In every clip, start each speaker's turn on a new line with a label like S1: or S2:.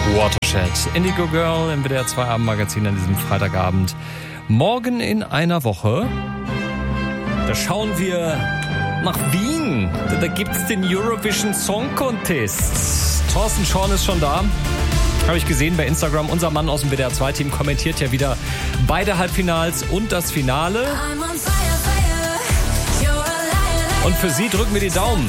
S1: Watershed, Indigo Girl im WDR 2 Abendmagazin an diesem Freitagabend. Morgen in einer Woche, da schauen wir nach Wien. Da gibt's den Eurovision Song Contest. Thorsten Schorn ist schon da. Habe ich gesehen bei Instagram. Unser Mann aus dem WDR 2 Team kommentiert ja wieder beide Halbfinals und das Finale. Und für Sie drücken wir die Daumen.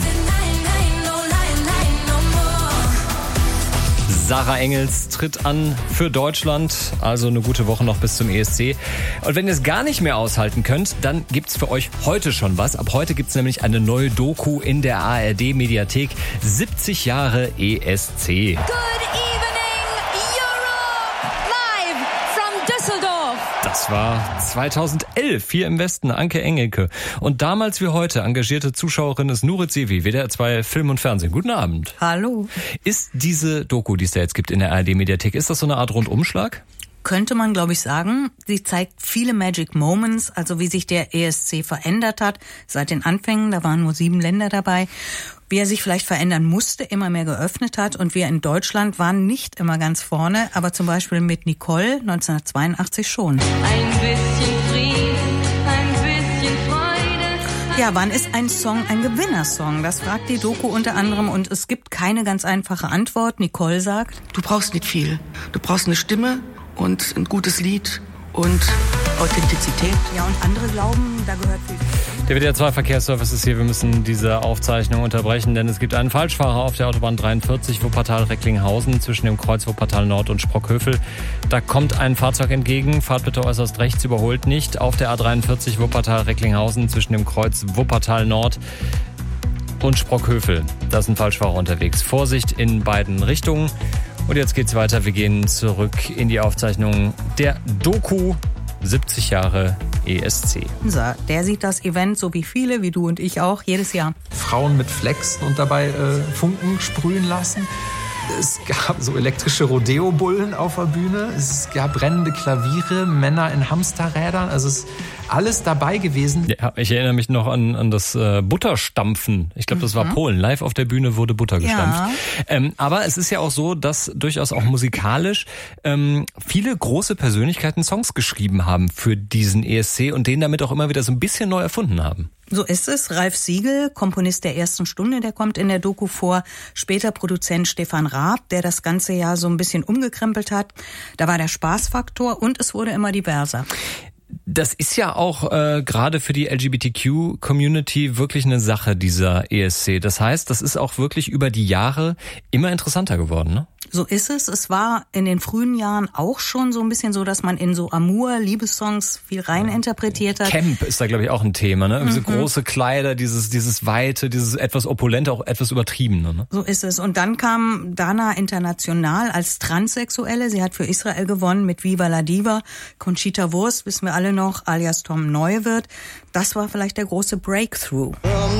S1: Sarah Engels tritt an für Deutschland, also eine gute Woche noch bis zum ESC. Und wenn ihr es gar nicht mehr aushalten könnt, dann gibt's für euch heute schon was. Ab heute gibt's nämlich eine neue Doku in der ARD-Mediathek. 70 Jahre ESC.
S2: Good evening, Europe! Live from Düsseldorf.
S1: Das war 2011 hier im Westen, Anke Engelke. Und damals wie heute engagierte Zuschauerin ist Nurit Sevi, WDR 2 Film und Fernsehen. Guten Abend.
S3: Hallo.
S1: Ist diese Doku, die es da jetzt gibt in der ARD-Mediathek, ist das so eine Art Rundumschlag?
S3: Könnte man, glaube ich, sagen. Sie zeigt viele Magic Moments, also wie sich der ESC verändert hat seit den Anfängen. Da waren nur 7 Länder dabei. Wie er sich vielleicht verändern musste, immer mehr geöffnet hat. Und wir in Deutschland waren nicht immer ganz vorne, aber zum Beispiel mit Nicole 1982 schon.
S4: Ein bisschen Frieden, ein bisschen Freude.
S3: Ja, wann ist ein Song ein Gewinnersong? Das fragt die Doku unter anderem und es gibt keine ganz einfache Antwort. Nicole sagt:
S5: Du brauchst nicht viel. Du brauchst eine Stimme und ein gutes Lied und Authentizität.
S3: Ja, und andere glauben, da gehört viel.
S1: Der WDR 2 Verkehrsservice ist hier. Wir müssen diese Aufzeichnung unterbrechen, denn es gibt einen Falschfahrer auf der Autobahn 43 Wuppertal-Recklinghausen zwischen dem Kreuz Wuppertal Nord und Sprockhövel. Da kommt ein Fahrzeug entgegen. Fahrt bitte äußerst rechts, überholt nicht. Auf der A43 Wuppertal-Recklinghausen zwischen dem Kreuz Wuppertal Nord und Sprockhövel. Da ist ein Falschfahrer unterwegs. Vorsicht in beiden Richtungen. Und jetzt geht's weiter. Wir gehen zurück in die Aufzeichnung der Doku 70 Jahre ESC.
S3: Der sieht das Event, so wie viele, wie du und ich auch, jedes Jahr.
S6: Frauen mit Flexen und dabei Funken sprühen lassen. Es gab so elektrische Rodeo-Bullen auf der Bühne. Es gab brennende Klaviere, Männer in Hamsterrädern. Also es ist alles dabei gewesen.
S1: Ja, ich erinnere mich noch an das Butterstampfen. Ich glaube, das war Polen. Live auf der Bühne wurde Butter gestampft. Ja. Aber es ist ja auch so, dass durchaus auch musikalisch viele große Persönlichkeiten Songs geschrieben haben für diesen ESC und den damit auch immer wieder so ein bisschen neu erfunden haben.
S3: So ist es. Ralf Siegel, Komponist der ersten Stunde, der kommt in der Doku vor. Später Produzent Stefan Raab, der das ganze Jahr so ein bisschen umgekrempelt hat. Da war der Spaßfaktor und es wurde immer diverser.
S1: Das ist ja auch gerade für die LGBTQ-Community wirklich eine Sache, dieser ESC. Das heißt, das ist auch wirklich über die Jahre immer interessanter geworden, ne?
S3: So ist es. Es war in den frühen Jahren auch schon so ein bisschen so, dass man in so Amour-Liebessongs viel rein interpretiert hat.
S1: Camp ist da, glaube ich, auch ein Thema, ne? Diese große Kleider, dieses Weite, dieses etwas Opulente, auch etwas Übertriebene, ne?
S3: So ist es. Und dann kam Dana International als Transsexuelle. Sie hat für Israel gewonnen mit Viva la Diva. Conchita Wurst, wissen wir alle noch, alias Tom Neuwirth. Das war vielleicht der große Breakthrough.